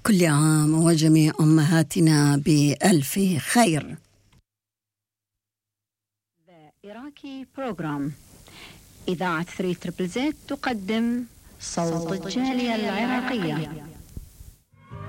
كل عام وجميع أمهاتنا بألف خير. The Iraqi Program إذاعة 3ZZZ تقدم صوت الجالية العراقية.